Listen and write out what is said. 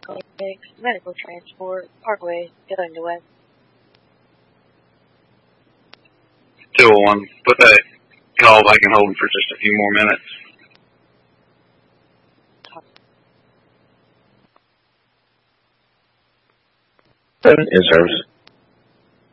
Clinics, Medical Transport, Parkway, Illinois. 201. Put that call back and hold for just a few more minutes. In service.